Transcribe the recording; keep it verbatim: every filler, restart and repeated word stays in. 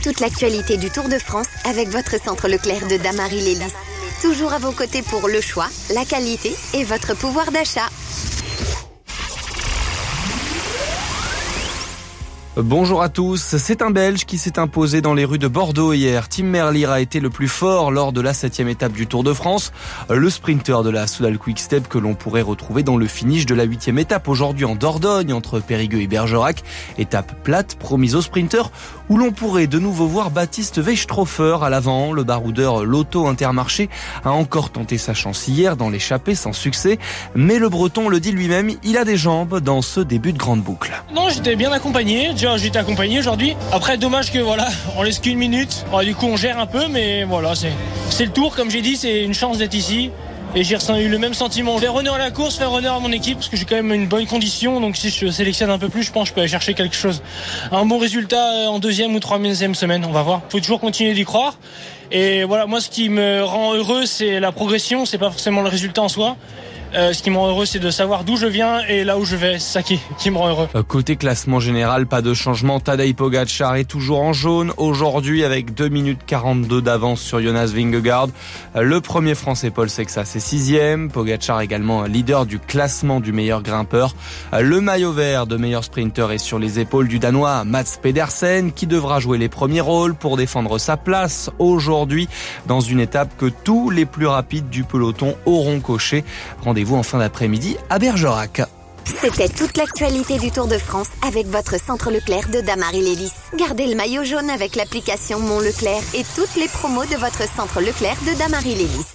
toute l'actualité du Tour de France avec votre centre Leclerc de Damary-Lélis. Toujours à vos côtés pour le choix, la qualité et votre pouvoir d'achat. Bonjour à tous, c'est un Belge qui s'est imposé dans les rues de Bordeaux hier. Tim Merlier a été le plus fort lors de la septième étape du Tour de France. Le sprinter de la Soudal Quick-Step que l'on pourrait retrouver dans le finish de la huitième étape aujourd'hui en Dordogne entre Périgueux et Bergerac. Étape plate promise aux sprinters où l'on pourrait de nouveau voir Baptiste Weisstroffer à l'avant. Le baroudeur Lotto Intermarché a encore tenté sa chance hier dans l'échappée sans succès. Mais le Breton le dit lui-même, il a des jambes dans ce début de grande boucle. Non, j'étais bien accompagné. J'ai été accompagné aujourd'hui. Après, dommage que voilà, on laisse qu'une minute. Alors, du coup, on gère un peu, mais voilà, c'est, c'est le tour. Comme j'ai dit, c'est une chance d'être ici. Et j'ai eu le même sentiment. Faire honneur à la course, faire honneur à mon équipe, parce que j'ai quand même une bonne condition. Donc si je sélectionne un peu plus, je pense que je peux aller chercher quelque chose. Un bon résultat en deuxième ou troisième semaine, on va voir. Il faut toujours continuer d'y croire. Et voilà, moi, ce qui me rend heureux, c'est la progression. C'est pas forcément le résultat en soi. Euh, ce qui me rend heureux, c'est de savoir d'où je viens et là où je vais. C'est ça qui, qui me rend heureux. Côté classement général, pas de changement. Tadej Pogačar est toujours en jaune aujourd'hui avec deux minutes quarante-deux d'avance sur Jonas Vingegaard. Le premier français Paul Sexas est sixième. Pogačar également leader du classement du meilleur grimpeur. Le maillot vert de meilleur sprinter est sur les épaules du Danois Mats Pedersen qui devra jouer les premiers rôles pour défendre sa place aujourd'hui dans une étape que tous les plus rapides du peloton auront coché. Rendez-vous en fin d'après-midi à Bergerac. C'était toute l'actualité du Tour de France avec votre centre Leclerc de Damary-Lélis. Gardez le maillot jaune avec l'application Mon Leclerc et toutes les promos de votre centre Leclerc de Damary-Lélis.